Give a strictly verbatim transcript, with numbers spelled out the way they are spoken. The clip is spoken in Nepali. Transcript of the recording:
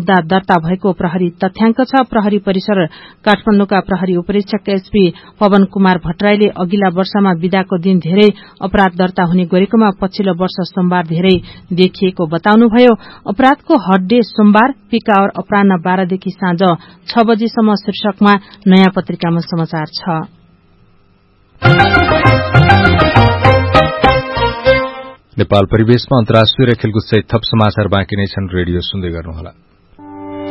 मुद्दा दर्ता भएको प्रहरी तथ्याङ्क छ। प्रहरी परिसर काठमाडौँका प्रहरी उपरीक्षक एसपी पवन कुमार भट्टराईले अघिल्ला वर्षमा बिदाको दिन धेरै अपराध दर्ता हुने गरेकोमा पछिल्लो वर्ष सोमबार धेरै देखिएको बताउनुभयो। अपराधको हट डे सोमबार, पीक आवर अपराह्न बाह्रदेखि साँझ छ बजेसम्म शीर्षकमा नयाँ पत्रिकामा समाचार छ। नेपाल परिवेशमा अन्तर्राष्ट्रिय र खेलकुद सहित थप समाचार बाँकी नै छन्। रेडियो सुन्दै गर्नुहोला।